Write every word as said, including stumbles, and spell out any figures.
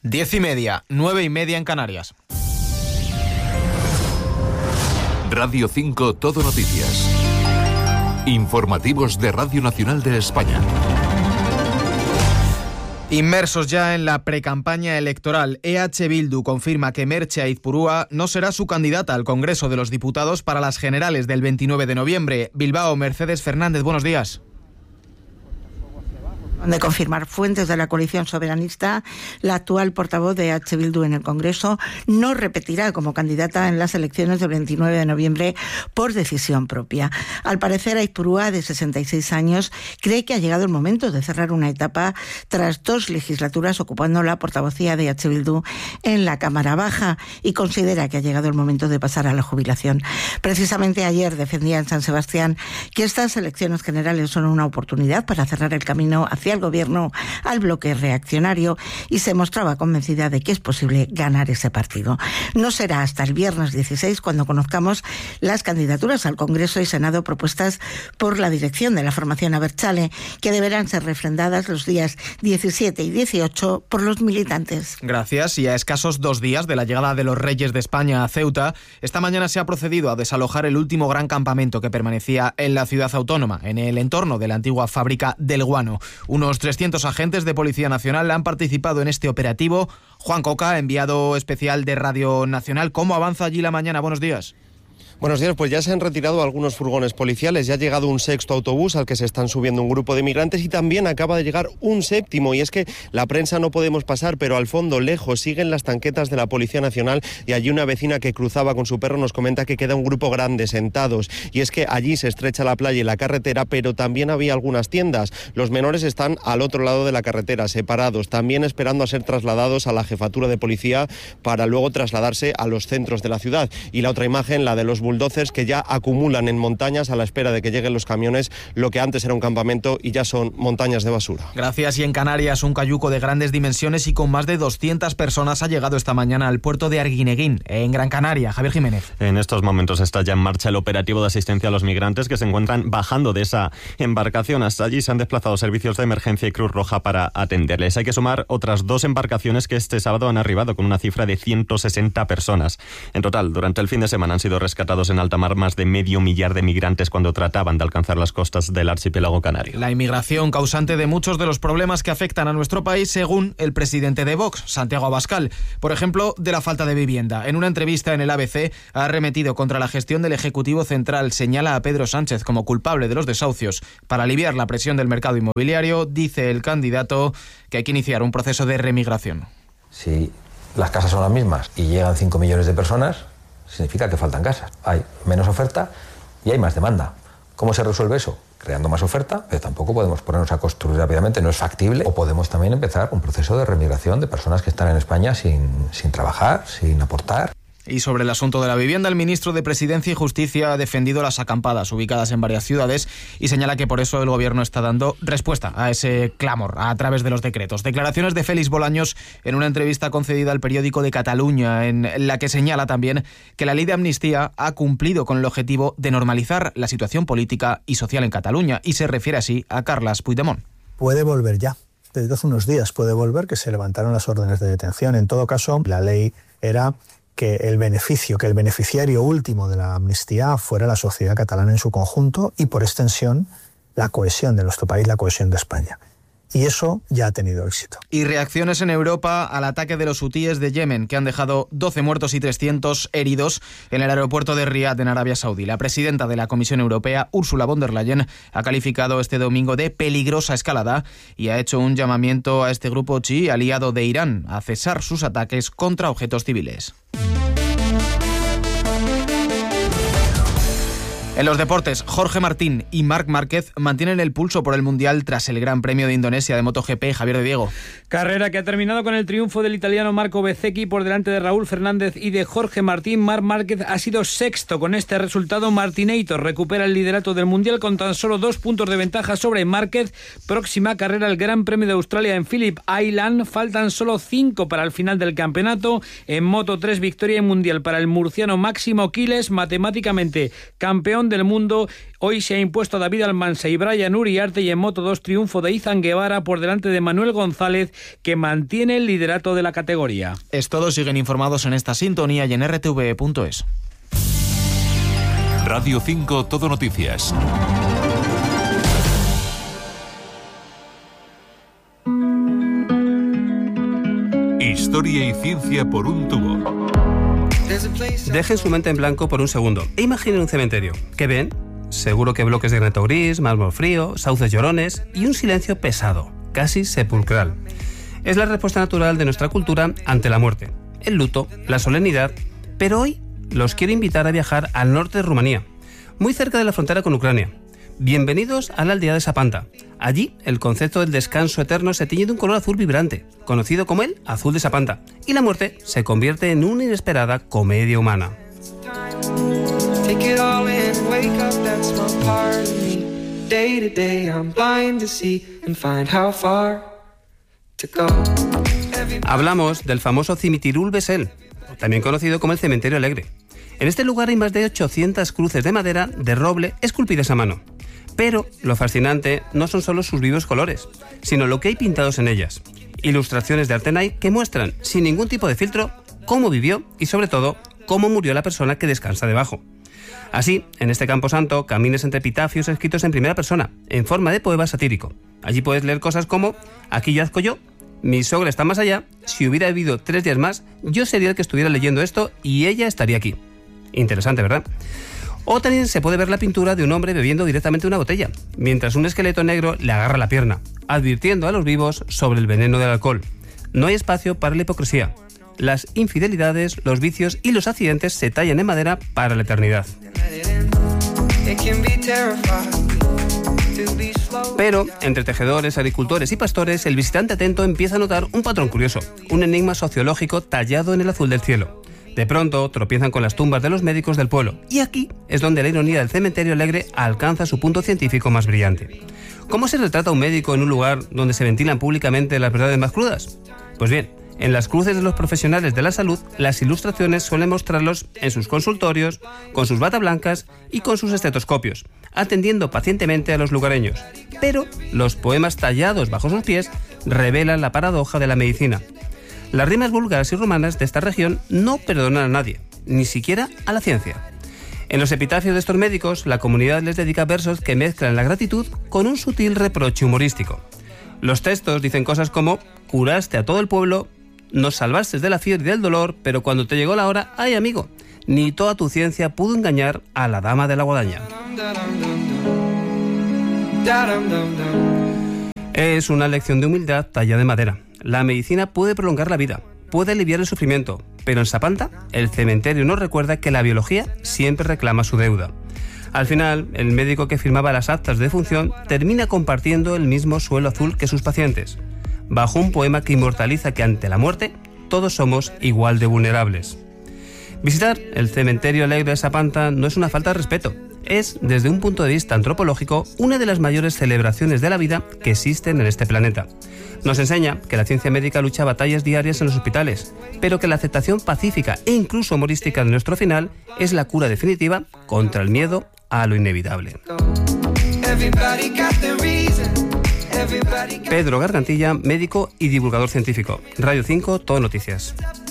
Diez y media, nueve y media en Canarias. Radio cinco Todo Noticias. Informativos de Radio Nacional de España. Inmersos ya en la precampaña electoral, E H Bildu confirma que Merche Aizpurúa no será su candidata al Congreso de los Diputados para las generales del veintinueve de noviembre. Bilbao, Mercedes Fernández, buenos días. De confirmar fuentes de la coalición soberanista, la actual portavoz de E H Bildu en el Congreso no repetirá como candidata en las elecciones del veintinueve de noviembre por decisión propia. Al parecer, Aizpurúa, de sesenta y seis años, cree que ha llegado el momento de cerrar una etapa tras dos legislaturas ocupando la portavocía de E H Bildu en la Cámara Baja y considera que ha llegado el momento de pasar a la jubilación. Precisamente ayer defendía en San Sebastián que estas elecciones generales son una oportunidad para cerrar el camino hacia el gobierno al bloque reaccionario y se mostraba convencida de que es posible ganar ese partido. No será hasta el viernes dieciséis cuando conozcamos las candidaturas al Congreso y Senado propuestas por la dirección de la formación Abertzale, que deberán ser refrendadas los días diecisiete y dieciocho por los militantes. Gracias. Y a escasos dos días de la llegada de los Reyes de España a Ceuta, esta mañana se ha procedido a desalojar el último gran campamento que permanecía en la ciudad autónoma, en el entorno de la antigua fábrica del guano. Unos trescientos agentes de Policía Nacional han participado en este operativo. Juan Coca, enviado especial de Radio Nacional, ¿cómo avanza allí la mañana? Buenos días. Buenos días, pues ya se han retirado algunos furgones policiales, ya ha llegado un sexto autobús al que se están subiendo un grupo de migrantes y también acaba de llegar un séptimo, y es que la prensa no podemos pasar, pero al fondo, lejos, siguen las tanquetas de la Policía Nacional y allí una vecina que cruzaba con su perro nos comenta que queda un grupo grande sentados, y es que allí se estrecha la playa y la carretera, pero también había algunas tiendas. Los menores están al otro lado de la carretera, separados, también esperando a ser trasladados a la jefatura de policía para luego trasladarse a los centros de la ciudad. Y la otra imagen, la de los bulldozers que ya acumulan en montañas a la espera de que lleguen los camiones, lo que antes era un campamento y ya son montañas de basura. Gracias. Y en Canarias, un cayuco de grandes dimensiones y con más de doscientas personas ha llegado esta mañana al puerto de Arguineguín, en Gran Canaria. Javier Jiménez. En estos momentos está ya en marcha el operativo de asistencia a los migrantes que se encuentran bajando de esa embarcación. Hasta allí se han desplazado servicios de emergencia y Cruz Roja para atenderles. Hay que sumar otras dos embarcaciones que este sábado han arribado con una cifra de ciento sesenta personas. En total, durante el fin de semana han sido rescatados en alta mar más de medio millar de migrantes cuando trataban de alcanzar las costas del archipiélago canario. La inmigración causante de muchos de los problemas que afectan a nuestro país, según el presidente de Vox, Santiago Abascal. Por ejemplo, de la falta de vivienda. En una entrevista en el A B C ha arremetido contra la gestión del Ejecutivo Central. Señala a Pedro Sánchez como culpable de los desahucios. Para aliviar la presión del mercado inmobiliario, dice el candidato que hay que iniciar un proceso de remigración. Si las casas son las mismas y llegan cinco millones de personas, significa que faltan casas. Hay menos oferta y hay más demanda. ¿Cómo se resuelve eso? Creando más oferta, pero tampoco podemos ponernos a construir rápidamente, no es factible. O podemos también empezar un proceso de remigración de personas que están en España sin, sin trabajar, sin aportar. Y sobre el asunto de la vivienda, el ministro de Presidencia y Justicia ha defendido las acampadas ubicadas en varias ciudades y señala que por eso el gobierno está dando respuesta a ese clamor a través de los decretos. Declaraciones de Félix Bolaños en una entrevista concedida al periódico de Cataluña, en la que señala también que la ley de amnistía ha cumplido con el objetivo de normalizar la situación política y social en Cataluña, y se refiere así a Carles Puigdemont. Puede volver ya. Desde hace unos días puede volver, que se levantaron las órdenes de detención. En todo caso, la ley era que el beneficio, que el beneficiario último de la amnistía fuera la sociedad catalana en su conjunto y, por extensión, la cohesión de nuestro país, la cohesión de España. Y eso ya ha tenido éxito. Y reacciones en Europa al ataque de los hutíes de Yemen, que han dejado doce muertos y trescientos heridos en el aeropuerto de Riad, en Arabia Saudí. La presidenta de la Comisión Europea, Ursula von der Leyen, ha calificado este domingo de peligrosa escalada y ha hecho un llamamiento a este grupo chií, aliado de Irán, a cesar sus ataques contra objetos civiles. En los deportes, Jorge Martín y Marc Márquez mantienen el pulso por el Mundial tras el Gran Premio de Indonesia de MotoGP. Javier de Diego. Carrera que ha terminado con el triunfo del italiano Marco Bezzecchi por delante de Raúl Fernández y de Jorge Martín. Marc Márquez ha sido sexto. Con este resultado, Martinator recupera el liderato del Mundial con tan solo dos puntos de ventaja sobre Márquez. Próxima carrera, el Gran Premio de Australia en Phillip Island. Faltan solo cinco para el final del campeonato. En Moto tres, victoria en Mundial para el murciano Máximo Quiles, matemáticamente campeón campeón del mundo. Hoy se ha impuesto David Almansa y Brian Uriarte, y en Moto dos triunfo de Izan Guevara por delante de Manuel González, que mantiene el liderato de la categoría. Es todo, siguen informados en esta sintonía y en r t v e punto es. Radio cinco Todo Noticias. Historia y ciencia por un tubo. Dejen su mente en blanco por un segundo e imaginen un cementerio. ¿Qué ven? Seguro que bloques de granito gris, mármol frío, sauces llorones y un silencio pesado, casi sepulcral. Es la respuesta natural de nuestra cultura ante la muerte, el luto, la solemnidad, pero hoy los quiero invitar a viajar al norte de Rumanía, muy cerca de la frontera con Ucrania. Bienvenidos a la aldea de Sapanta. Allí, el concepto del descanso eterno se tiñe de un color azul vibrante, conocido como el azul de Sapanta, y la muerte se convierte en una inesperada comedia humana. Hablamos del famoso Cimitirul Vesel, también conocido como el Cementerio Alegre. En este lugar hay más de ochocientas cruces de madera de roble esculpidas a mano. Pero lo fascinante no son solo sus vivos colores, sino lo que hay pintados en ellas. Ilustraciones de Artenay que muestran, sin ningún tipo de filtro, cómo vivió y, sobre todo, cómo murió la persona que descansa debajo. Así, en este camposanto, camines entre epitafios escritos en primera persona, en forma de poema satírico. Allí puedes leer cosas como: aquí yazco yo, mi sogra está más allá, si hubiera vivido tres días más, yo sería el que estuviera leyendo esto y ella estaría aquí. Interesante, ¿verdad? O también se puede ver la pintura de un hombre bebiendo directamente una botella, mientras un esqueleto negro le agarra la pierna, advirtiendo a los vivos sobre el veneno del alcohol. No hay espacio para la hipocresía. Las infidelidades, los vicios y los accidentes se tallan en madera para la eternidad. Pero, entre tejedores, agricultores y pastores, el visitante atento empieza a notar un patrón curioso, un enigma sociológico tallado en el azul del cielo. De pronto, tropiezan con las tumbas de los médicos del pueblo, y aquí es donde la ironía del Cementerio Alegre alcanza su punto científico más brillante. ¿Cómo se retrata a un médico en un lugar donde se ventilan públicamente las verdades más crudas? Pues bien, en las cruces de los profesionales de la salud, las ilustraciones suelen mostrarlos en sus consultorios, con sus batas blancas y con sus estetoscopios, atendiendo pacientemente a los lugareños. Pero los poemas tallados bajo sus pies revelan la paradoja de la medicina. Las rimas búlgaras y rumanas de esta región no perdonan a nadie, ni siquiera a la ciencia. En los epitafios de estos médicos, la comunidad les dedica versos que mezclan la gratitud con un sutil reproche humorístico. Los textos dicen cosas como: curaste a todo el pueblo, nos salvaste de la fiebre y del dolor, pero cuando te llegó la hora, ¡ay amigo! Ni toda tu ciencia pudo engañar a la dama de la guadaña. Es una lección de humildad tallada de madera. La medicina puede prolongar la vida, puede aliviar el sufrimiento, pero en Sapanta, el cementerio nos recuerda que la biología siempre reclama su deuda. Al final, el médico que firmaba las actas de defunción termina compartiendo el mismo suelo azul que sus pacientes, bajo un poema que inmortaliza que ante la muerte todos somos igual de vulnerables. Visitar el Cementerio Alegre de Sapanta no es una falta de respeto, es, desde un punto de vista antropológico, una de las mayores celebraciones de la vida que existen en este planeta. Nos enseña que la ciencia médica lucha batallas diarias en los hospitales, pero que la aceptación pacífica e incluso humorística de nuestro final es la cura definitiva contra el miedo a lo inevitable. Pedro Gargantilla, médico y divulgador científico. Radio cinco, Todo Noticias.